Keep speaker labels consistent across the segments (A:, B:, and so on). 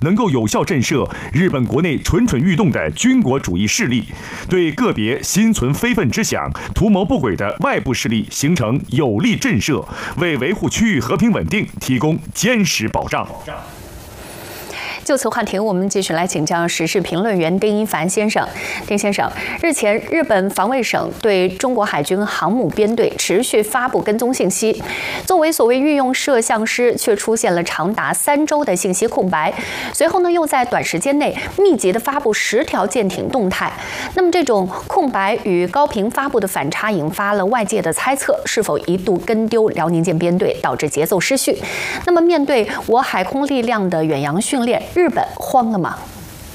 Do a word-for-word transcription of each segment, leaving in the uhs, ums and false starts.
A: 能够有效震慑日本国内蠢蠢欲动的军国主义势力，对个别心存非分之想、图谋不轨的外部势力形成有力震慑，为维护区域和平稳定提供坚实保障。
B: 就此话题，我们继续来请教时事评论员丁一凡先生。丁先生，日前日本防卫省对中国海军航母编队持续发布跟踪信息，作为所谓御用摄像师，却出现了长达三周的信息空白。随后呢，又在短时间内密集的发布十条舰艇动态。那么这种空白与高频发布的反差，引发了外界的猜测，是否一度跟丢辽宁舰编队，导致节奏失序？那么面对我海空力量的远洋训练，日本慌了吗？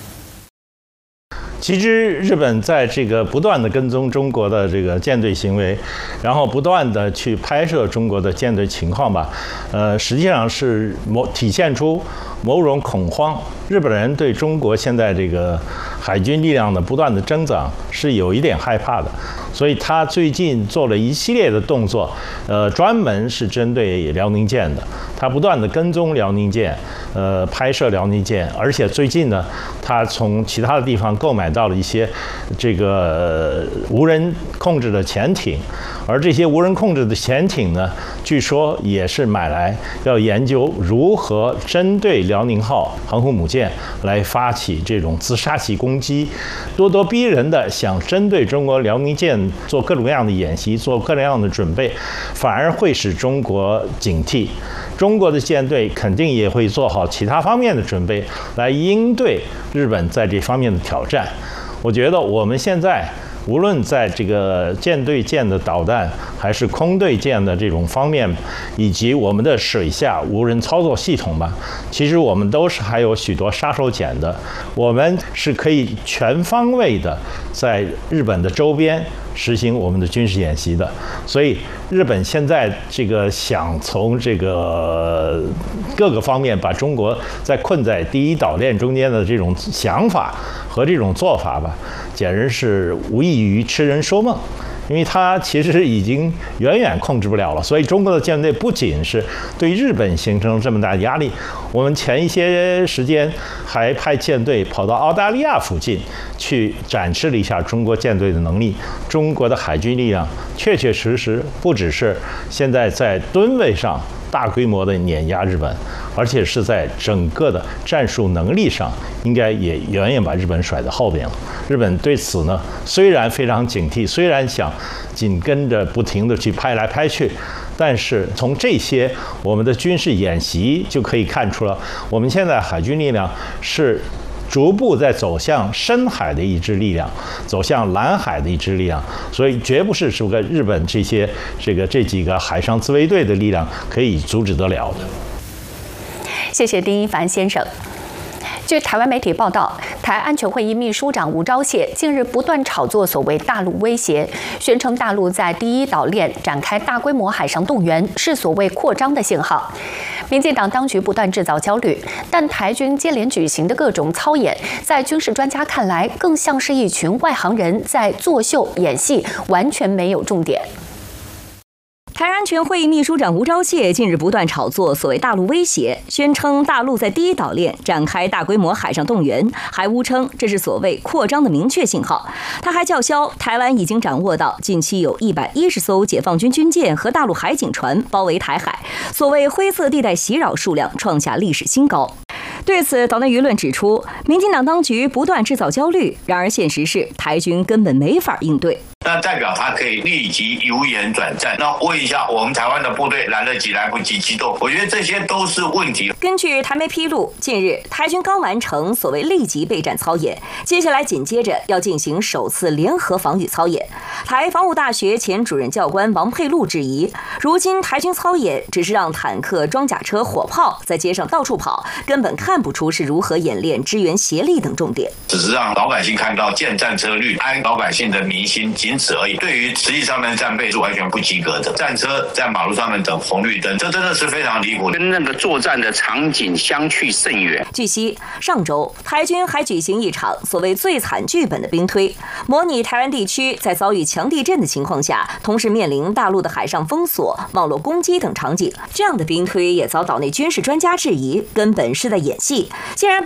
C: 其实，日本在这个不断的跟踪中国的这个舰队行为，然后不断的去拍摄中国的舰队情况吧，呃，实际上是某体现出某种恐慌。日本人对中国现在这个海军力量的不断的增长是有一点害怕的，所以他最近做了一系列的动作，呃，专门是针对辽宁舰的，他不断的跟踪辽宁舰，呃，拍摄辽宁舰，而且最近呢，他从其他的地方购买到了一些这个、呃、无人控制的潜艇，而这些无人控制的潜艇呢，据说也是买来要研究如何针对辽宁号航空母舰来发起这种自杀式攻击，咄咄逼人的想针对中国辽宁舰做各种各样的演习，做各种各样的准备，反而会使中国警惕。中国的舰队肯定也会做好其他方面的准备，来应对日本在这方面的挑战。我觉得我们现在无论在这个舰对舰的导弹，还是空对舰的这种方面，以及我们的水下无人操作系统吧，其实我们都是还有许多杀手锏的。我们是可以全方位的在日本的周边实行我们的军事演习的。所以日本现在这个想从这个各个方面把中国在困在第一岛链中间的这种想法和这种做法吧，简直是无异于痴人说梦。因为它其实已经远远控制不了了，所以中国的舰队不仅是对日本形成这么大的压力，我们前一些时间还派舰队跑到澳大利亚附近去展示了一下中国舰队的能力。中国的海军力量确确实实不只是现在在吨位上大规模的碾压日本，而且是在整个的战术能力上，应该也远远把日本甩在后边了。日本对此呢，虽然非常警惕，虽然想紧跟着不停地去拍来拍去，但是从这些我们的军事演习就可以看出了，我们现在海军力量是逐步在走向深海的一支力量，走向蓝海的一支力量，所以绝不是这个日本这些这个这几个海上自卫队的力量可以阻止得了的。
B: 谢谢丁一凡先生。据台湾媒体报道，台安全会议秘书长吴钊燮近日不断炒作所谓大陆威胁，宣称大陆在第一岛链展开大规模海上动员是所谓扩张的信号。民进党当局不断制造焦虑，但台军接连举行的各种操演，在军事专家看来，更像是一群外行人在作秀演戏，完全没有重点。
D: 台安全会议秘书长吴钊燮近日不断炒作所谓大陆威胁，宣称大陆在第一岛链展开大规模海上动员，还诬称这是所谓扩张的明确信号。他还叫嚣台湾已经掌握到近期有一百一十艘解放军军舰和大陆海警船包围台海，所谓灰色地带袭扰数量创下历史新高。对此，岛内舆论指出，民进党当局不断制造焦虑，然而现实是台军根本没法应对。
E: 那代表他可以立即由严转战。那问一下，我们台湾的部队来得及来不及机动？我觉得这些都是问题。
D: 根据台媒披露，近日台军刚完成所谓立即备战操演，接下来紧接着要进行首次联合防御操演。台防务大学前主任教官王佩禄质疑，如今台军操演只是让坦克、装甲车、火炮在街上到处跑，根本看不出是如何演练支援协力等重点，
E: 只是让老百姓看到建战车率，安老百姓的民心，仅此而已。对于实际上面的战备是完全不及格的，战车在马路上面等红绿灯，这真的是非常离谱，
F: 跟那个作战的场景相去甚远。
D: 据悉，上周台军还举行一场所谓最惨剧本的兵推，模拟台湾地区在遭遇强地震的情况下，同时面临大陆的海上封锁、网络攻击等场景。这样的兵推也遭岛内军事专家质疑，根本是在演戏，竟然把